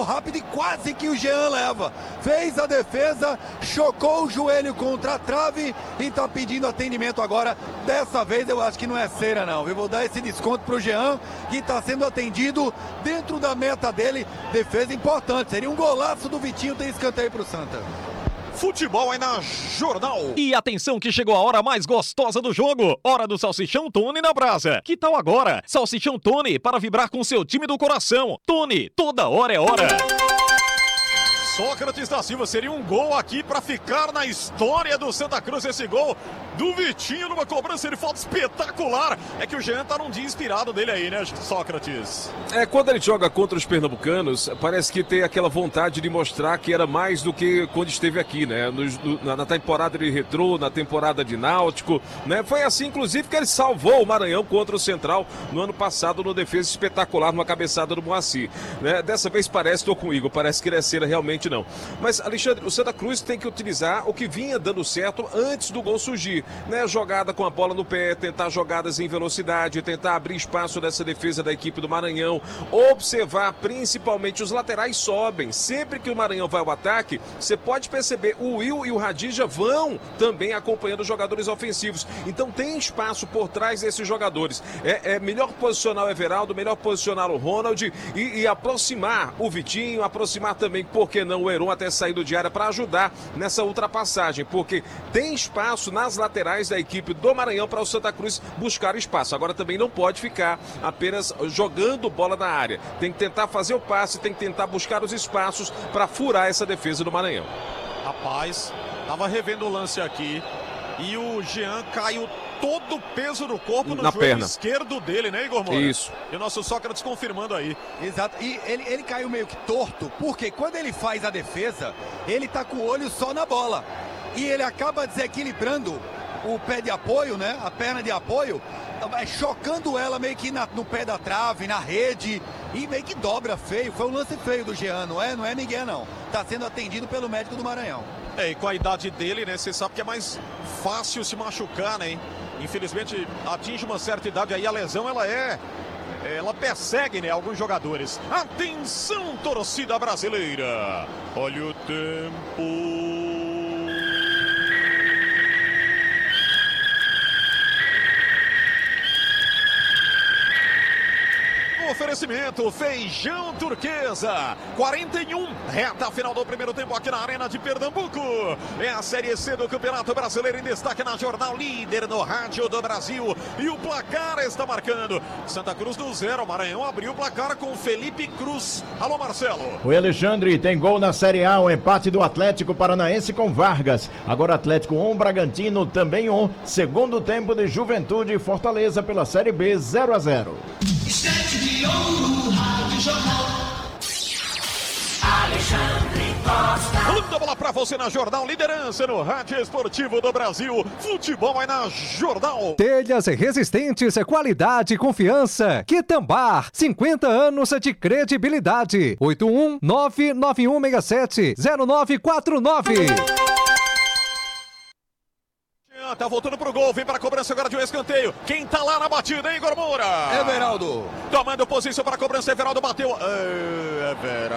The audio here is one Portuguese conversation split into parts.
muito rápido e quase que o Jean leva. Fez a defesa, chocou o joelho contra a trave e tá pedindo atendimento agora. Dessa vez eu acho que não é cera não. Eu vou dar esse desconto pro Jean, que tá sendo atendido dentro da meta dele. Defesa importante, seria um golaço do Vitinho ter escanteio pro Santa. Futebol é na Jornal. E atenção que chegou a hora mais gostosa do jogo. Hora do Salsichão Tony na brasa. Que tal agora? Salsichão Tony para vibrar com seu time do coração. Tony, toda hora é hora. Sócrates da Silva, seria um gol aqui para ficar na história do Santa Cruz. Esse gol do Vitinho numa cobrança de falta espetacular. É que o Jean tá num dia inspirado dele aí, né, Sócrates? Quando ele joga contra os pernambucanos, parece que tem aquela vontade de mostrar que era mais do que quando esteve aqui, né? Na temporada de Retrô, na temporada de Náutico, né? Foi assim, inclusive, que ele salvou o Maranhão contra o Central no ano passado, no defesa espetacular, numa cabeçada do Moacir, né? Dessa vez estou com o Igor, parece que ele é cera realmente não. Mas, Alexandre, o Santa Cruz tem que utilizar o que vinha dando certo antes do gol surgir, né? Jogada com a bola no pé, tentar jogadas em velocidade, tentar abrir espaço nessa defesa da equipe do Maranhão, observar principalmente os laterais sobem. Sempre que o Maranhão vai ao ataque, você pode perceber, o Will e o Radija vão também acompanhando os jogadores ofensivos. Então tem espaço por trás desses jogadores. É melhor posicionar o Everaldo, melhor posicionar o Ronald e aproximar o Vitinho, aproximar também, por que não, o Heron até sair de área para ajudar nessa ultrapassagem, porque tem espaço nas laterais da equipe do Maranhão para o Santa Cruz buscar espaço. Agora também não pode ficar apenas jogando bola na área. Tem que tentar fazer o passe, tem que tentar buscar os espaços para furar essa defesa do Maranhão. Rapaz, tava revendo o lance aqui e o Jean caiu todo o peso do corpo no na joelho perna esquerdo dele, né, Igor Moura? Isso. E o nosso Sócrates confirmando aí. Exato, e ele caiu meio que torto, porque quando ele faz a defesa, ele tá com o olho só na bola. E ele acaba desequilibrando o pé de apoio, né, a perna de apoio, chocando ela meio que no pé da trave, na rede, e meio que dobra feio. Foi um lance feio do Jean, não é Miguel não. Tá sendo atendido pelo médico do Maranhão. E com a idade dele, né, você sabe que é mais fácil se machucar, né, hein? Infelizmente atinge uma certa idade aí, a lesão ela persegue, né, alguns jogadores. Atenção, torcida brasileira. Olha o tempo. Oferecimento Feijão Turquesa 41, reta final do primeiro tempo aqui na Arena de Pernambuco. É a Série C do Campeonato Brasileiro em destaque na Jornal, líder no rádio do Brasil. E o placar está marcando. Santa Cruz do 0, Maranhão abriu o placar com Felipe Cruz. Alô, Marcelo. O Alexandre tem gol na Série A, o empate do Atlético Paranaense com Vargas. Agora Atlético 1, Bragantino também 1. Segundo tempo de Juventude e Fortaleza pela Série B, 0-0. Alexandre Costa. Manda bola pra você na Jornal, liderança no rádio esportivo do Brasil. Futebol é na Jornal. Telhas resistentes, qualidade e confiança. Quitambá, 50 anos de credibilidade. 81991670949. Tá voltando pro gol, vem para a cobrança agora de um escanteio. Quem tá lá na batida, hein, Igor Moura? Everaldo. Tomando posição para a cobrança, Everaldo bateu. Everaldo.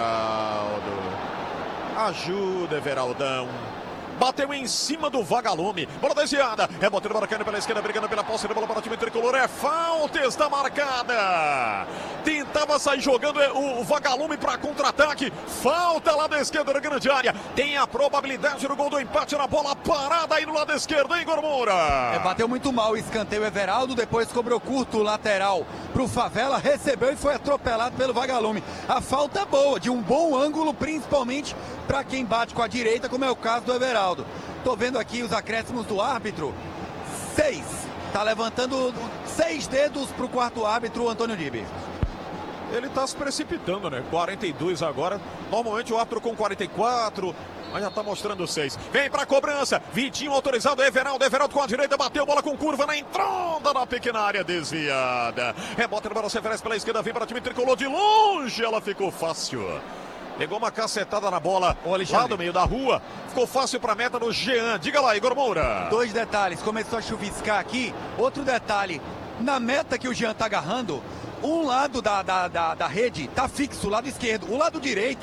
Ajuda, Everaldão. Bateu em cima do Vagalume. Bola desviada. Rebotando, marcando pela esquerda, brigando pela posse de bola para o time tricolor. É falta, está marcada. Tentava sair jogando o Vagalume para contra-ataque. Falta lá da esquerda da grande área. Tem a probabilidade do gol do empate na bola parada aí no lado esquerdo, hein, Igor Moura? Bateu muito mal o escanteio Everaldo, depois cobrou curto lateral pro Favela, recebeu e foi atropelado pelo Vagalume. A falta boa, de um bom ângulo, principalmente para quem bate com a direita, como é o caso do Everaldo. Tô vendo aqui os acréscimos do árbitro. 6. Tá levantando 6 dedos pro quarto árbitro, o Antônio Dibe. Ele tá se precipitando, né? 42 agora. Normalmente o árbitro com 44, mas já tá mostrando 6. Vem pra cobrança. Vitinho autorizado, Everaldo com a direita, bateu, bola com curva na entrada da pequena área desviada. Rebota no bola, se oferece pela esquerda, vem para o time tricolor de longe, ela ficou fácil. Pegou uma cacetada na bola lá do meio da rua. Ficou fácil para a meta do Jean. Diga lá, Igor Moura. 2 detalhes. Começou a chuviscar aqui. Outro detalhe. Na meta que o Jean tá agarrando, um lado da rede tá fixo, o lado esquerdo. O lado direito